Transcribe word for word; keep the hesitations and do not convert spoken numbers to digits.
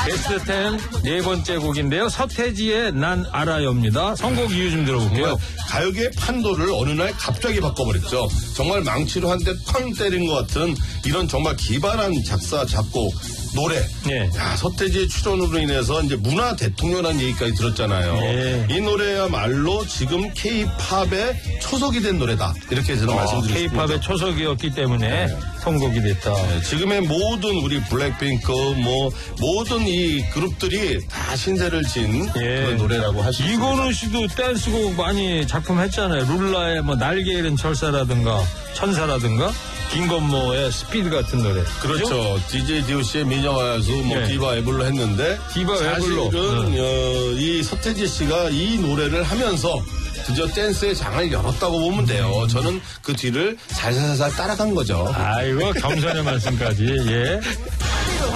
베스트 텐 네 번째 곡인데요. 서태지의 난 알아요입니다. 선곡 이유 좀 들어볼게요. 가요계의 판도를 어느 날 갑자기 바꿔버렸죠. 정말 망치로 한 대 쾅 때린 것 같은 이런 정말 기발한 작사, 작곡, 노래. 예. 야, 서태지의 출연으로 인해서 이제 문화 대통령이라는 얘기까지 들었잖아요. 예. 이 노래야말로 지금 K-팝의 초석이 된 노래다. 이렇게 저는 어, 말씀드리겠습니다. K-팝의 초석이었기 때문에 네. 선곡이 됐다. 네, 지금의 모든 우리 블랙핑크 뭐 모든 이 그룹들이 다 신세를 진 예. 그런 노래라고 할 수 있습니다. 이건우 씨도 댄스곡 많이 작품했잖아요. 룰라의 뭐 날개 잃은 철사라든가 천사라든가 김건모의 스피드 같은 노래. 그렇죠. 그죠? 디제이 디오씨의 미녀가수 뭐 네. 디바 에블로 했는데 디바 에블로. 사실은 네. 어, 이 서태지 씨가 이 노래를 하면서 드디어 댄스의 장을 열었다고 보면 돼요. 저는 그 뒤를 살살살 따라간 거죠. 아이고 겸손의 말씀까지. 예.